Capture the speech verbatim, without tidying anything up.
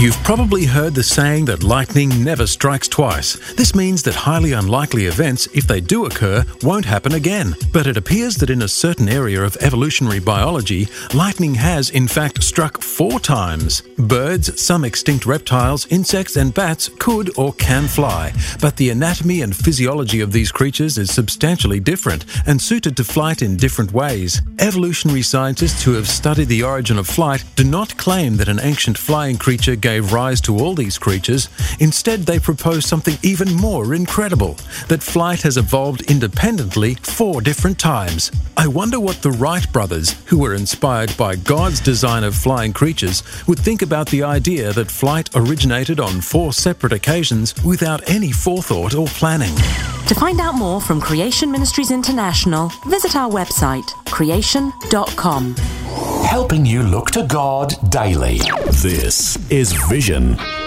You've probably heard the saying that lightning never strikes twice. This means that highly unlikely events, if they do occur, won't happen again. But it appears that in a certain area of evolutionary biology, lightning has in fact struck four times. Birds, some extinct reptiles, insects and bats could or can fly, but the anatomy and physiology of these creatures is substantially different and suited to flight in different ways. Evolutionary scientists who have studied the origin of flight do not claim that an ancient flying creature gave rise to all these creatures. Instead, they propose something even more incredible, that flight has evolved independently four different times. I wonder what the Wright brothers, who were inspired by God's design of flying creatures, would think about the idea that flight originated on four separate occasions without any forethought or planning. To find out more from Creation Ministries International, visit our website, creation dot com. Helping you look to God daily. This is Vision.